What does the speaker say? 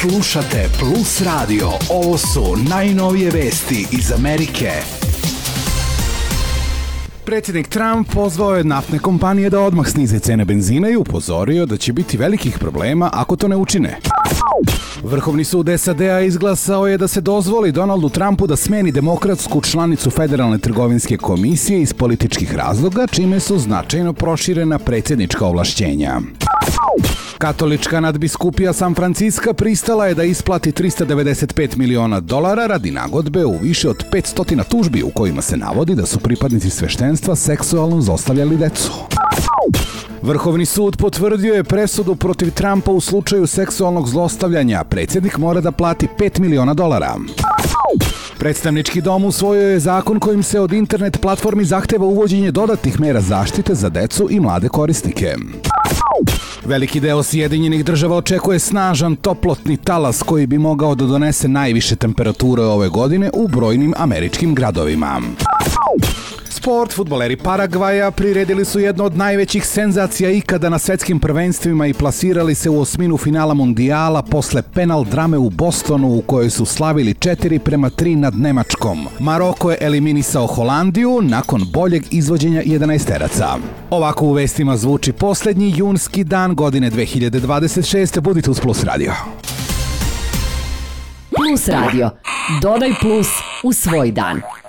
Slušate Plus Radio. Ovo su najnovije vesti iz Amerike. Predsjednik Trump pozvao je naftne kompanije da odmah snize cene benzina i upozorio da će biti velikih problema ako to ne učine. Vrhovni sud SAD-a izglasao je da se dozvoli Donaldu Trumpu da smeni demokratsku članicu Federalne trgovinske komisije iz političkih razloga, čime su značajno proširena predsjednička ovlašćenja. Katolička nadbiskupija San Franciska pristala je da isplati $395 miliona radi nagodbe u više od 500 tužbi u kojima se navodi da su pripadnici sveštenstva seksualno zlostavljali decu. Vrhovni sud potvrdio je presudu protiv Trumpa u slučaju seksualnog zlostavljanja. Predsjednik mora da plati $5 miliona. Predstavnički dom usvojio je zakon kojim se od internet platformi zahteva uvođenje dodatnih mera zaštite za decu i mlade korisnike. Veliki deo Sjedinjenih Država očekuje snažan toplotni talas koji bi mogao da donese najviše temperature ove godine u brojnim američkim gradovima. Sport, fudbaleri Paragvaja priredili su jednu od najvećih senzacija ikada na svetskim prvenstvima i plasirali se u osminu finala mundijala posle penal drame u Bostonu u kojoj su slavili 4-3 nad Nemačkom. Maroko je eliminisao Holandiju nakon boljeg izvođenja 11-teraca. Ovako u vestima zvuči poslednji junski dan godine 2026. Budite uz Plus Radio. Plus Radio. Dodaj plus u svoj dan.